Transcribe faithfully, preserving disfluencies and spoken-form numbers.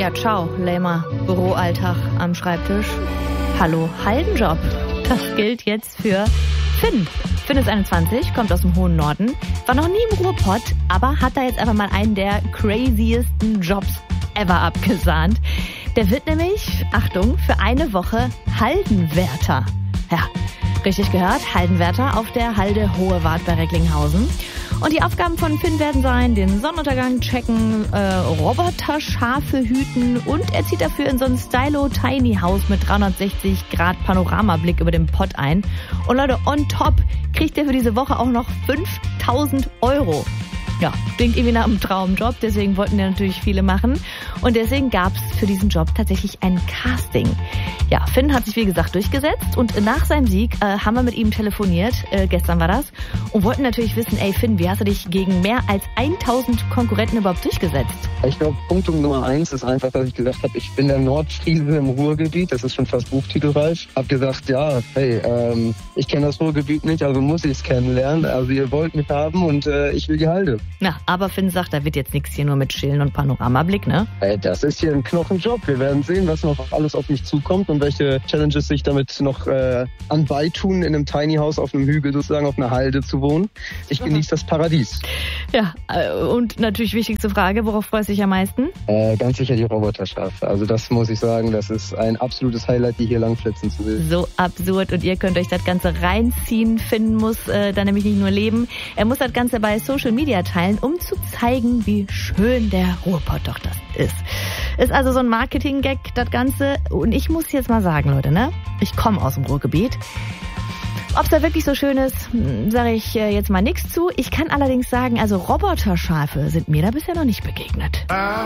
Ja, ciao, lamer Büroalltag am Schreibtisch. Hallo, Haldenjob. Das gilt jetzt für Finn. Finn ist einundzwanzig, kommt aus dem hohen Norden, war noch nie im Ruhrpott, aber hat da jetzt einfach mal einen der craziesten Jobs ever abgesahnt. Der wird nämlich, Achtung, für eine Woche Haldenwärter. Ja, richtig gehört, Haldenwärter auf der Halde Hohe Wart bei Recklinghausen. Und die Aufgaben von Finn werden sein, den Sonnenuntergang checken, äh, Roboterschafe hüten und er zieht dafür in so ein Stylo-Tiny-Haus mit dreihundertsechzig Grad Panoramablick über dem Pott ein. Und Leute, on top kriegt er für diese Woche auch noch fünftausend Euro. Ja, klingt irgendwie nach einem Traumjob, deswegen wollten ja natürlich viele machen. Und deswegen gab es für diesen Job tatsächlich ein Casting. Ja, Finn hat sich wie gesagt durchgesetzt und nach seinem Sieg äh, haben wir mit ihm telefoniert, äh, gestern war das, und wollten natürlich wissen, ey Finn, wie hast du dich gegen mehr als tausend Konkurrenten überhaupt durchgesetzt? Ich glaube, Punkt Nummer eins ist einfach, dass ich gesagt habe, ich bin der Nordfriese im Ruhrgebiet, das ist schon fast buchtitelreif. Hab gesagt, ja, hey, ähm, ich kenne das Ruhrgebiet nicht, also muss ich es kennenlernen. Also ihr wollt mich haben und äh, ich will die Halde. Na, aber Finn sagt, da wird jetzt nichts hier nur mit Chillen und Panoramablick, ne? Hey, das ist hier ein Knochenjob. Wir werden sehen, was noch alles auf mich zukommt und welche Challenges sich damit noch äh, anbeitun, in einem Tiny House auf einem Hügel sozusagen, auf einer Halde zu wohnen. Ich genieße das Paradies. Ja, äh, und natürlich wichtigste Frage, worauf freust du dich am meisten? Äh, ganz sicher die Roboterschafe. Also das muss ich sagen, das ist ein absolutes Highlight, die hier langflitzen zu sehen. So absurd und ihr könnt euch das Ganze reinziehen. Finn muss äh, da nämlich nicht nur leben, er muss das Ganze bei Social Media teilen, um zu zeigen, wie schön der Ruhrpott doch das ist. Ist also so ein Marketing-Gag, das Ganze. Und ich muss jetzt mal sagen, Leute, ne? Ich komme aus dem Ruhrgebiet. Ob es da wirklich so schön ist, sage ich jetzt mal nichts zu. Ich kann allerdings sagen, also Roboterschafe sind mir da bisher noch nicht begegnet.